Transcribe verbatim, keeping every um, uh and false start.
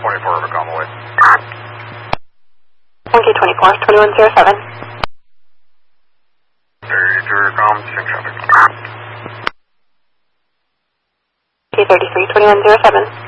twenty-four over Comma Way. Thank you, twenty-four, twenty-one zero seven. thirty-two Com, sync traffic. K thirty-three, twenty-one zero seven.